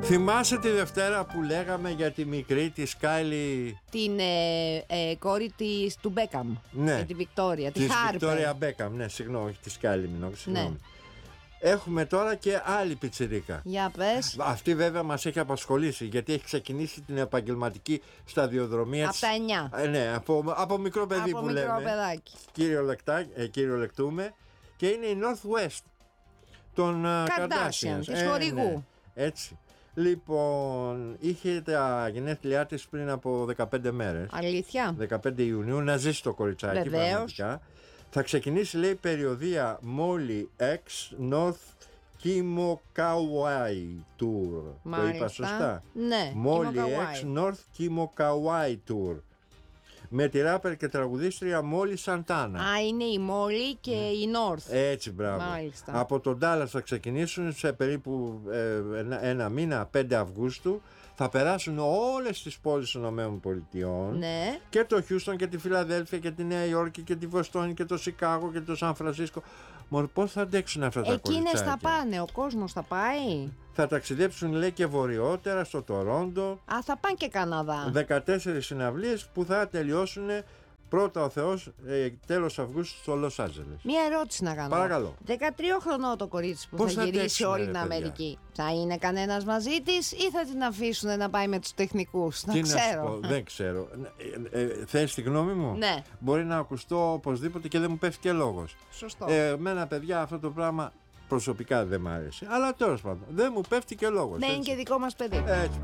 Θυμάσαι τη Δευτέρα που λέγαμε για τη μικρή τη Σκάιλι? Την κόρη της του Μπέκαμ. Ναι. Τη Βικτόρια, τη Της Χάρπερ. Βικτόρια Μπέκαμ, ναι, συγγνώμη, όχι τη Σκάιλι Μινόγκ, συγγνώμη. Ναι. Έχουμε τώρα και άλλη πιτσιρίκα. Για πες. Αυτή βέβαια μας έχει απασχολήσει, γιατί έχει ξεκινήσει την επαγγελματική σταδιοδρομία Από τα 9. Ναι, από μικρό παιδί Από που μικρό λέμε. παιδάκι. Κυριολεκτούμε. Και είναι η Northwest των Kardashian, της χορηγού. Ναι, έτσι. Λοιπόν, είχε τα γενέθλιά της πριν από 15 μέρες. Αλήθεια. 15 Ιουνίου, να ζήσει το κοριτσάκι. Βεβαίως. Πραγματικά. Θα ξεκινήσει, λέει, περιοδία Molly X North Kimo-Kauai Tour. Μάλιστα. Το είπα σωστά? Ναι, Molly Kimo-Kauai. X North Kimo-Kauai Tour. Με τη ράπερ και τραγουδίστρια Molly Santana. Α, είναι η Molly και η North. Έτσι, μπράβο. Μάλιστα. Από τον Dallas θα ξεκινήσουν σε περίπου ένα μήνα, 5 Αυγούστου. Θα περάσουν όλες τις πόλεις των ΗΠΑ. Ναι. Και το Χιούστον και τη Φιλαδέλφια και τη Νέα Υόρκη και τη Βοστόνη και το Σικάγο και το Σαν Φρανσίσκο. Μωρέ, πώς θα αντέξουν αυτά τα κοριτσάκια? Εκείνες θα πάνε, ο κόσμος θα πάει. Θα ταξιδέψουν, λέει, και βορειότερα στο Τορόντο. Α, θα πάνε και Καναδά. 14 συναυλίες που θα τελειώσουν πρώτα ο Θεός τέλος Αυγούστου στο Λος Άντζελες. Μία ερώτηση να κάνω. Παρακαλώ. 13 χρονών το κορίτσι που Πώς θα θα γυρίσει αντέξουνε, όλη ρε, την παιδιά? Αμερική. Θα είναι κανένας μαζί της ή θα την αφήσουν να πάει με τους τεχνικούς? Τι Να ξέρω. σου πω, δεν ξέρω. Θες τη γνώμη μου? Ναι. Μπορεί να ακουστώ οπωσδήποτε και δεν μου πέφτει και λόγος. Σωστό. Εμένα, παιδιά, αυτό το πράγμα προσωπικά δεν μ' άρεσε. Αλλά τέλος πάντων, δεν μου πέφτει και λόγος. Ναι, είναι έτσι. και δικό μας παιδί. Έτσι.